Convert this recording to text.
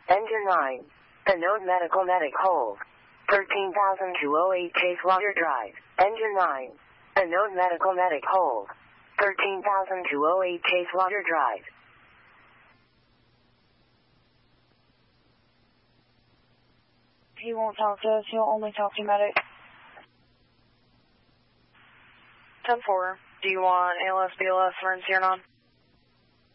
Engine 9. Unknown medical medic hold. 13,208 Chase Water Drive. Engine 9. Unknown medical medic hold. 13,208 Chase Water Drive. He won't talk to us. He'll only talk to medic. 10-4. Do you want ALS, BLS, or NCR on?